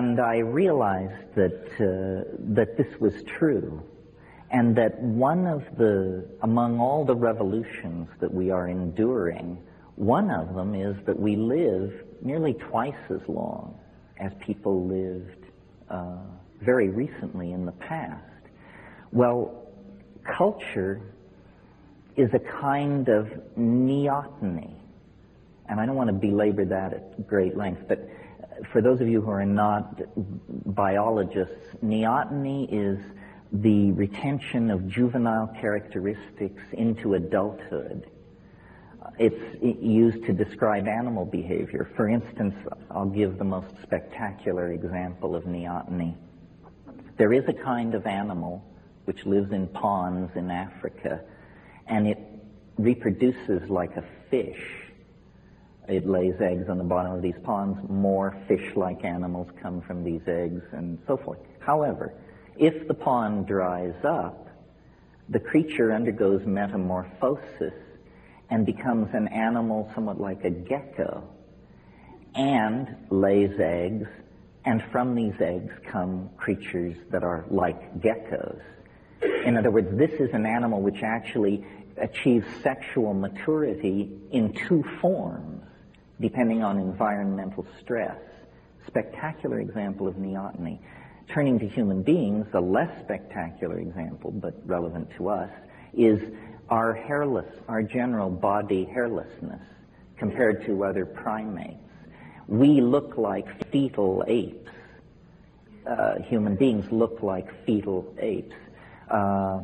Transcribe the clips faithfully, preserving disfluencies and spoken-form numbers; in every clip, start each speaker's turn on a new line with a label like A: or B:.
A: And I realized that, uh, that this was true, and that one of the, among all the revolutions that we are enduring, one of them is that we live nearly twice as long as people lived uh, very recently in the past. Well, culture is a kind of neoteny, and I don't want to belabor that at great length, but for those of you who are not biologists, neoteny is the retention of juvenile characteristics into adulthood. It's used to describe animal behavior. For instance, I'll give the most spectacular example of neoteny. There is a kind of animal which lives in ponds in Africa, and it reproduces like a fish. It lays eggs on the bottom of these ponds. More fish-like animals come from these eggs, and so forth. However, if the pond dries up, the creature undergoes metamorphosis and becomes an animal somewhat like a gecko, and lays eggs, and from these eggs come creatures that are like geckos. In other words, this is an animal which actually achieves sexual maturity in two forms, depending on environmental stress. Spectacular example of neoteny. Turning to human beings, a less spectacular example, but relevant to us, is our hairless, our general body hairlessness compared to other primates. We look like fetal apes. Uh, human beings look like fetal apes. Uh,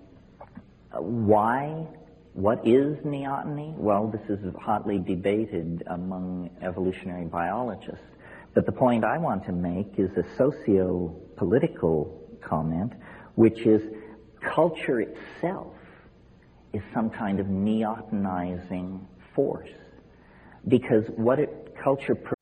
A: why? What is neoteny? Well, this is hotly debated among evolutionary biologists. But the point I want to make is a socio-political comment, which is culture itself is some kind of neotenizing force. Because what it, culture pr-